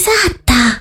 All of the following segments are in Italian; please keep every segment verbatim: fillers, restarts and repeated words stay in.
esatta.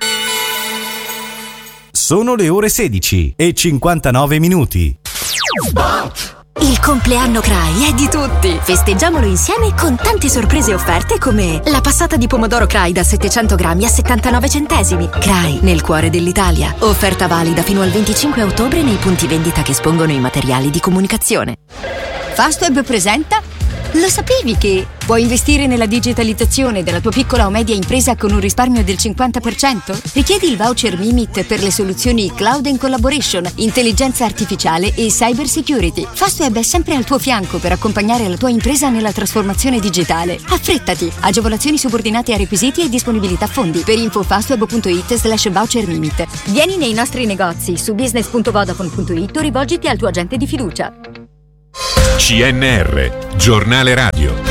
Sono le ore sedici e cinquantanove minuti. Il compleanno C R A I è di tutti. Festeggiamolo insieme con tante sorprese e offerte come la passata di pomodoro C R A I da settecento grammi a settantanove centesimi. C R A I, nel cuore dell'Italia. Offerta valida fino al venticinque ottobre nei punti vendita che espongono i materiali di comunicazione. Fastweb presenta. Lo sapevi che puoi investire nella digitalizzazione della tua piccola o media impresa con un risparmio del cinquanta per cento? Richiedi il voucher Mimit per le soluzioni Cloud and Collaboration, intelligenza artificiale e cyber security. Fastweb è sempre al tuo fianco per accompagnare la tua impresa nella trasformazione digitale. Affrettati! Agevolazioni subordinate a requisiti e disponibilità fondi. Per info fastweb.it slash voucher Mimit. Vieni nei nostri negozi su business punto vodafone punto it o rivolgiti al tuo agente di fiducia. C N R, Giornale Radio.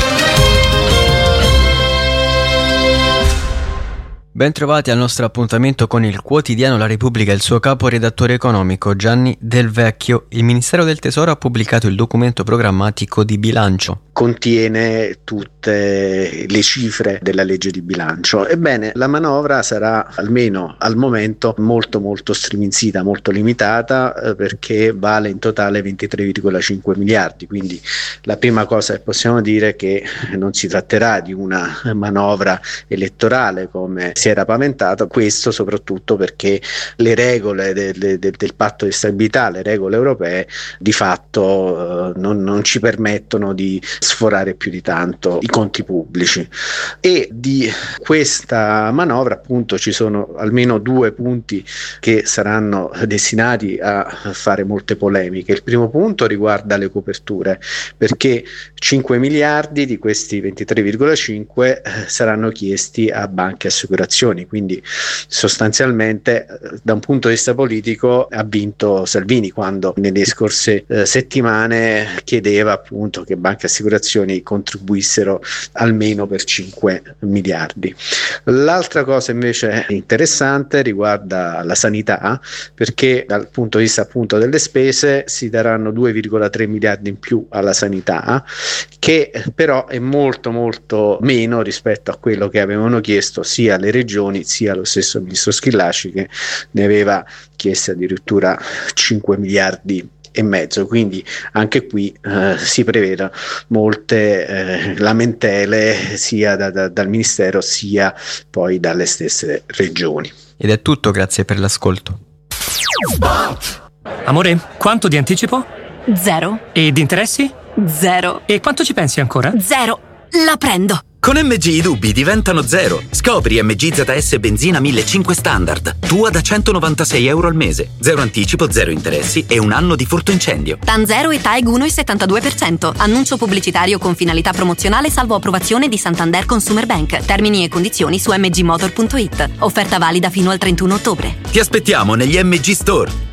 Ben trovati al nostro appuntamento con il quotidiano La Repubblica e il suo caporedattore economico Gianni Del Vecchio. Il Ministero del Tesoro ha pubblicato il documento programmatico di bilancio. Contiene tutte le cifre della legge di bilancio. Ebbene, la manovra sarà almeno al momento molto molto striminzita, molto limitata, eh, perché vale in totale ventitré virgola cinque miliardi. Quindi la prima cosa che possiamo dire è che non si tratterà di una manovra elettorale come si era paventato, questo soprattutto perché le regole de, de, de, del patto di stabilità, le regole europee di fatto eh, non, non ci permettono di sforare più di tanto i conti pubblici. E di questa manovra appunto ci sono almeno due punti che saranno destinati a fare molte polemiche. Il primo punto riguarda le coperture, perché cinque miliardi di questi ventitré virgola cinque eh, saranno chiesti a banche e assicurazioni. Quindi sostanzialmente da un punto di vista politico ha vinto Salvini quando nelle scorse eh, settimane chiedeva appunto che banche e assicurazioni contribuissero almeno per cinque miliardi. L'altra cosa invece interessante riguarda la sanità, perché dal punto di vista appunto delle spese si daranno due virgola tre miliardi in più alla sanità, che però è molto molto meno rispetto a quello che avevano chiesto sia le regioni sia lo stesso ministro Schillaci, che ne aveva chiesto addirittura cinque miliardi e mezzo. Quindi anche qui eh, si prevede molte eh, lamentele sia da, da, dal ministero sia poi dalle stesse regioni. Ed è tutto, grazie per l'ascolto. Amore, quanto di anticipo? Zero. E di interessi? Zero. E quanto ci pensi ancora? Zero. La prendo. Con M G i dubbi diventano zero. Scopri M G Z S benzina millecinquecento standard. Tua da centonovantasei euro al mese. Zero anticipo, zero interessi e un anno di furto incendio. TAN zero e T A E G uno virgola settantadue per cento. Annuncio pubblicitario con finalità promozionale salvo approvazione di Santander Consumer Bank. Termini e condizioni su m g motor punto it. Offerta valida fino al trentuno ottobre. Ti aspettiamo negli M G Store.